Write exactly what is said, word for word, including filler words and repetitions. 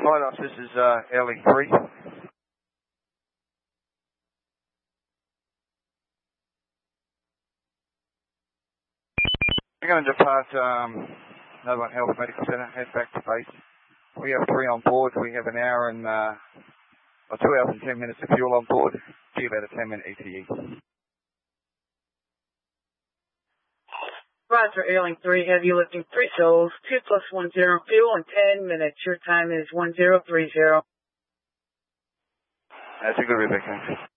Lighthouse, this is uh, Airlink three. We're going to depart um, Another One Health Medical Centre, head back to base. We have three on board. We have an hour and, uh, or two hours and ten minutes of fuel on board. Be about a ten minute E T E. Roger, Airlink three, heavy lifting three souls, two plus one zero, fuel in ten minutes. Your time is one zero three zero. That's a good Rebecca.